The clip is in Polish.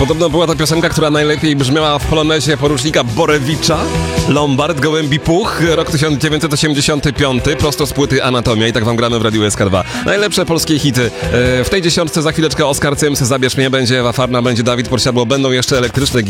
Podobno była to piosenka, która najlepiej brzmiała w polonezie porucznika Borewicza. Lombard, Gołębi Puch, rok 1985, prosto z płyty Anatomia i tak wam gramy w Radiu SK2. Najlepsze polskie hity. W tej dziesiątce za chwileczkę Oskar Cyms, Zabierz mnie, będzie Ewa Farna, będzie Dawid Podsiadło, będą jeszcze elektryczne